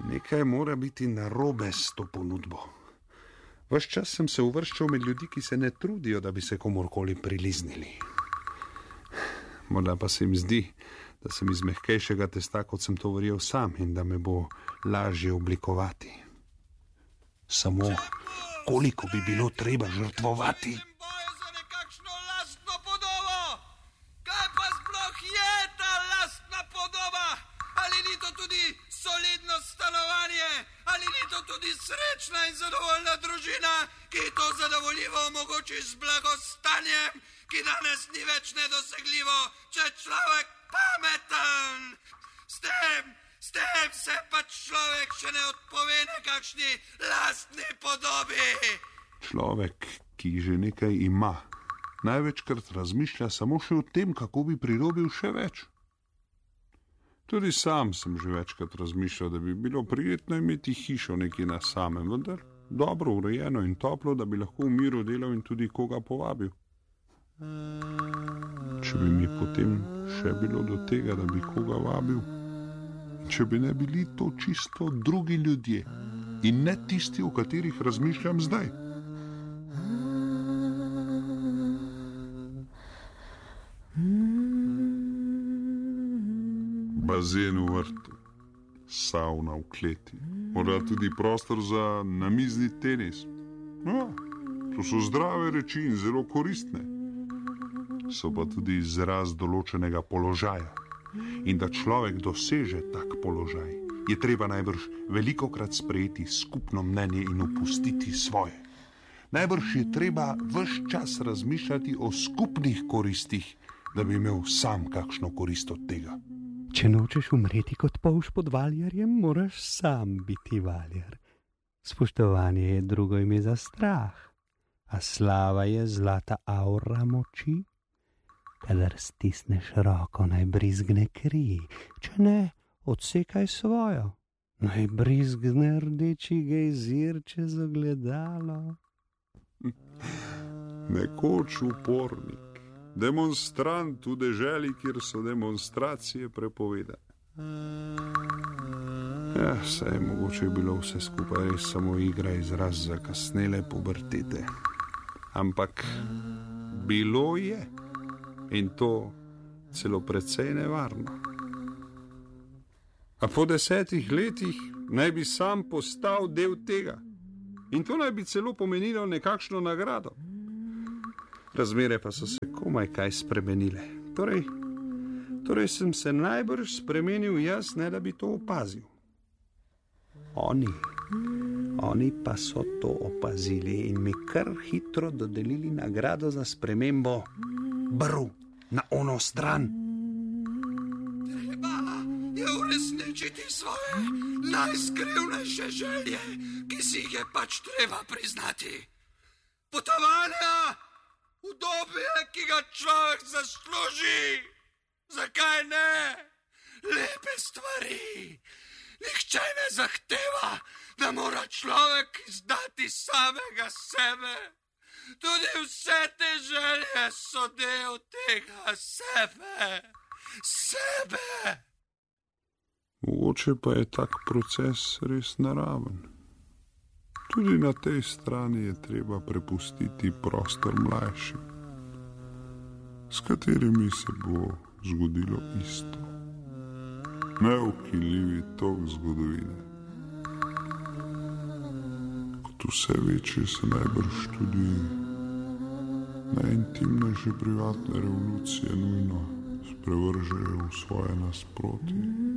Nekaj mora biti narobe s to ponudbo. Ves čas sem se uvrščal med ljudi, ki se ne trudijo, da bi se komorkoli priliznili. Morda pa se jim zdi, da sem iz mehkejšega testa, kot sem to verjel sam, in da me bo lažje oblikovati. Samo koliko bi bilo treba žrtvovati? Za nekakšno lastno podobo. Kaj pa sploh je ta lastna podoba? Ali ni to tudi solidno stanovanje? Ali ni to tudi srečna in zadovoljna družina, ki to zadovoljivo omogoči z blagostanjem, ki danes ni več nedosegljivo, če človek pameten? S tem se pač človek še ne odpove nekakšni lastni podobi. Človek, ki že nekaj ima, največkrat razmišlja samo še o tem, kako bi pridobil še več. Tudi sam sem že večkrat razmišljal, da bi bilo prijetno imeti hišo nekje na samem, vendar dobro urejeno in toplo, da bi lahko v miru delal in tudi koga povabil. Če bi mi potem še bilo do tega, da bi koga vabil, če bi ne bili to čisto drugi ljudje in ne tisti, o katerih razmišljam zdaj. Bazen v vrtu, savna v kleti, morda tudi prostor za namizni tenis. No, to so zdrave reči in zelo koristne. So pa tudi izraz določenega položaja. In da človek doseže tak položaj, je treba najbrž velikokrat sprejeti skupno mnenje in opustiti svoje. Najbrž je treba ves čas razmišljati o skupnih koristih, da bi imel sam kakšno korist od tega. Če nočeš umreti kot polž pod valjarjem, moraš sam biti valjar. Spoštovanje je drugo ime za strah, a slava je zlata aura moči. Kadar stisneš roko, naj brizgne kri, če ne, odsekaj svojo. Naj brizgne rdeči gejzir čez ogledalo. Nekoč upornik, demonstrant v deželi, kjer so demonstracije prepovedane. Ja, saj mogoče je bilo vse skupaj res samo igra, izraz zakasnele pubertete. Ampak bilo je. In to celo precej nevarno. A po 10 letih naj bi sam postal del tega. In to naj bi celo pomenilo nekakšno nagrado. Razmere pa so se komaj kaj spremenile. Torej sem se najbrž spremenil jaz, ne da bi to opazil. Oni pa so to opazili in mi kar hitro dodelili nagrado za spremembo brv na ono stran. Treba je uresničiti svoje najskrivnejše želje, ki si jih je pač treba priznati. Potovanja, udobje, ki ga človek zasluži. Zakaj ne? Lepe stvari. Nihče ne zahteva, da mora človek izdati samega sebe. Tudi vse te želje so del tega sebe. Mogoče pa je tak proces res naraven. Tudi na tej strani je treba prepustiti prostor mlajšim, s katerimi se bo zgodilo isto. Neukinljivi tok zgodovine. Kot vse večje se najbrž tudi najintimnejše privatne revolucije nujno sprevržejo v svoje nasprotje.